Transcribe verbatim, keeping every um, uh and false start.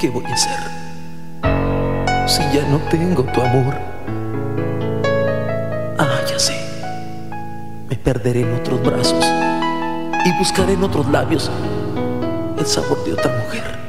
¿qué voy a hacer si ya no tengo tu amor? Ah, ya sé, me perderé en otros brazos y buscaré en otros labios el sabor de otra mujer.